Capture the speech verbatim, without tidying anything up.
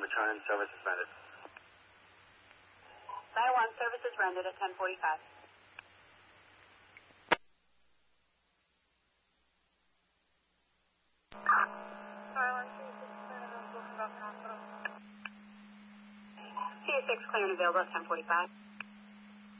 one return, service is rendered. Sire one, service is rendered at ten forty-five. C six clear and available at ten forty-five.